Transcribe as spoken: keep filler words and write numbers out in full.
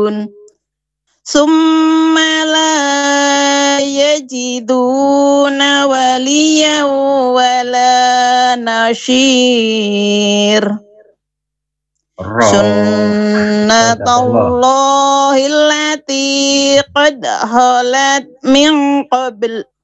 يعملون ثم لا يجدون وليا ولا نصير سنة الله التي قد خلت من قبل